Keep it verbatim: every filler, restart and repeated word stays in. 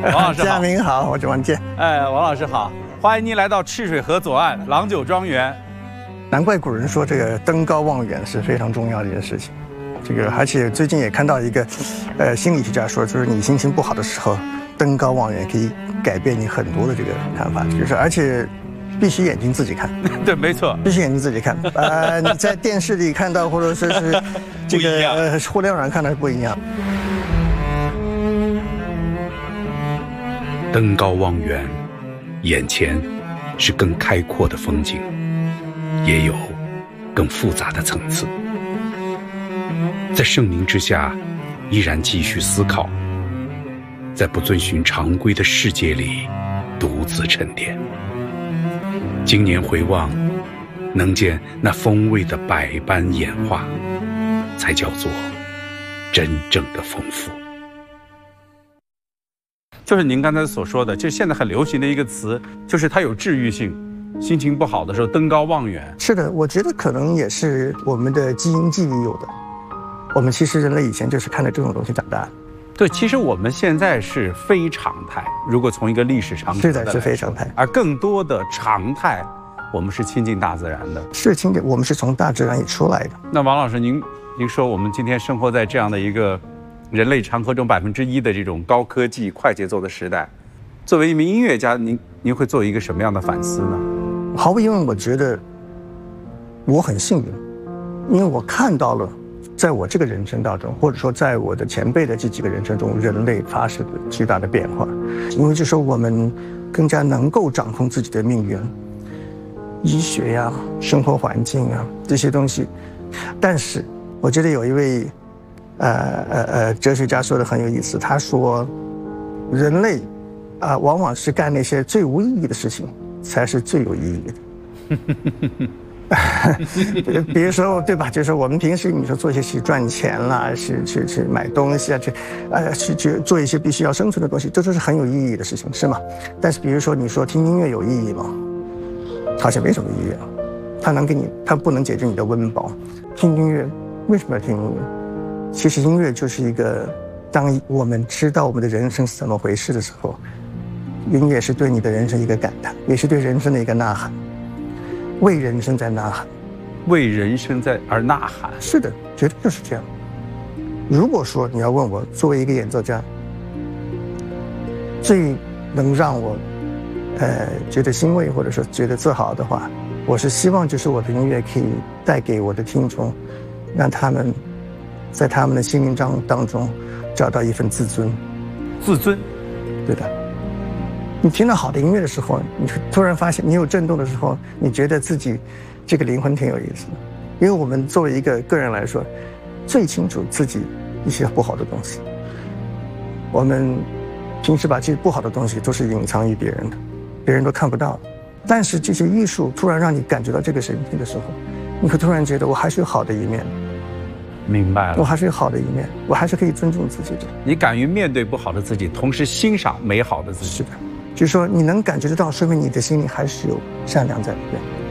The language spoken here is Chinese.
王老师好。 嘉明好，我是王健。 哎，王老师好，欢迎您来到赤水河左岸郎酒庄园。 难怪古人说这个登高望远是非常重要的一件事情。这个而且最近也看到一个，呃，心理学家说，就是你心情不好的时候，登高望远可以改变你很多的这个看法，就是而且。必须眼睛自己看， 对，没错， 必须眼睛自己看。呃，你在电视里看到，或者说是这个呃互联网上看到是不一样。 登高望远，眼前是更开阔的风景，也有更复杂的层次。在盛名之下，依然继续思考，在不遵循常规的世界里，独自沉淀。今年回望，能见那风味的百般演化，才叫做真正的丰富。 就是您刚才所说的，就现在很流行的一个词，就是它有治愈性。心情不好的时候，登高望远。 是的，我觉得可能也是我们的基因记忆有的。我们其实人类以前就是看着这种东西长大的。 对，其实我们现在是非常态。如果从一个历史长河是的，是非常态。 而更多的常态，我们是亲近大自然的。 是亲近，我们是从大自然里出来的。 那王老师，您您说我们今天生活在这样的一个人类长河中百分之一的这种高科技、快节奏的时代，作为一名音乐家，您您会做一个什么样的反思呢？ 毫无疑问，我觉得我很幸运，因为我看到了。在我这个人生当中，或者说在我的前辈的这几个人生中，人类发生的巨大的变化，因为就说我们更加能够掌控自己的命运，医学呀、生活环境啊这些东西。但是，我觉得有一位呃呃呃哲学家说的很有意思，他说，人类啊、呃、往往是干那些最无意义的事情，才是最有意义的。比如说，对吧？就是我们平时你说做一些去赚钱啦，去去去买东西啊，去，呃，去去做一些必须要生存的东西，这都是很有意义的事情，是吗？但是比如说，你说听音乐有意义吗？好像没什么意义啊。它能给你，它不能解决你的温饱。听音乐为什么要听音乐？其实音乐就是一个，当我们知道我们的人生是怎么回事的时候，音乐是对你的人生一个感叹，也是对人生的一个呐喊。为人生在呐喊， 为人生在而呐喊。 是的，绝对就是这样。如果说你要问我，作为一个演奏家，最能让我，呃，觉得欣慰或者说觉得自豪的话，我是希望就是我的音乐可以带给我的听众，让他们在他们的心灵当当中找到一份自尊。 自尊， 对的。你听到好的音乐的时候，你突然发现你有震动的时候，你觉得自己这个灵魂挺有意思的。因为我们作为一个个人来说，最清楚自己一些不好的东西。我们平时把这些不好的东西都是隐藏于别人的，别人都看不到。但是这些艺术突然让你感觉到这个神秘的时候，你会突然觉得我还是有好的一面。 明白了， 我还是有好的一面，我还是可以尊重自己的。 你敢于面对不好的自己，同时欣赏美好的自己。 是的。就是说，你能感觉得到，说明你的心里还是有善良在里边。